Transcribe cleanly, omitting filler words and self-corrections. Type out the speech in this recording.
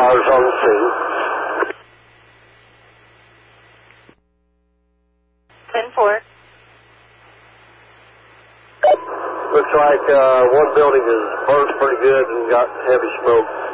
cars on the scene. 10-4. Looks like one building is burnt pretty good and got heavy smoke.